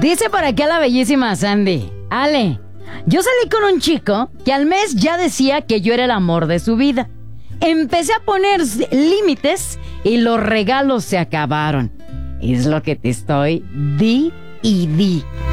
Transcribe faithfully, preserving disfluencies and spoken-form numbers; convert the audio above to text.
Dice por acá la bellísima Sandy. Ale, yo salí con un chico que al mes ya decía que yo era el amor de su vida. Empecé a poner límites y los regalos se acabaron. Es lo que te estoy di y di.